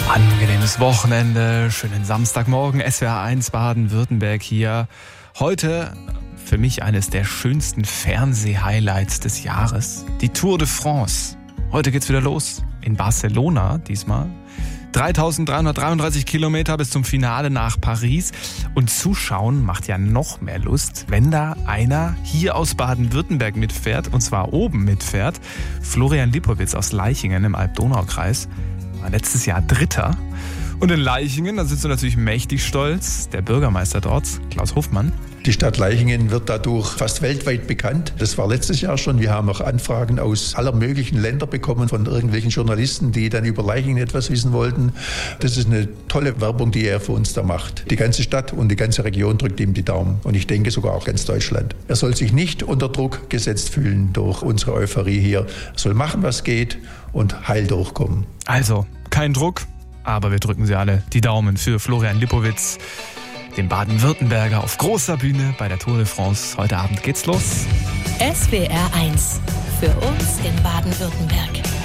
Angenehmes Wochenende, schönen Samstagmorgen, SWR 1 Baden-Württemberg hier. Heute für mich eines der schönsten Fernseh-Highlights des Jahres, die Tour de France. Heute geht's wieder los, in Barcelona diesmal. 3.333 Kilometer bis zum Finale nach Paris. Und Zuschauen macht ja noch mehr Lust, wenn da einer hier aus Baden-Württemberg mitfährt, und zwar oben mitfährt. Florian Lipowitz aus Leichingen im Alb-Donau-Kreis. War letztes Jahr Dritter. Und in Leichingen, da sind sie natürlich mächtig stolz, der Bürgermeister dort, Klaus Hoffmann. Die Stadt Leichingen wird dadurch fast weltweit bekannt. Das war letztes Jahr schon. Wir haben auch Anfragen aus aller möglichen Länder bekommen von irgendwelchen Journalisten, die dann über Leichingen etwas wissen wollten. Das ist eine tolle Werbung, die er für uns da macht. Die ganze Stadt und die ganze Region drückt ihm die Daumen. Und ich denke sogar auch ganz Deutschland. Er soll sich nicht unter Druck gesetzt fühlen durch unsere Euphorie hier. Er soll machen, was geht und heil durchkommen. Also, kein Druck, aber wir drücken Sie alle die Daumen für Florian Lipowitz, den Baden-Württemberger auf großer Bühne bei der Tour de France. Heute Abend geht's los. SWR 1 für uns in Baden-Württemberg.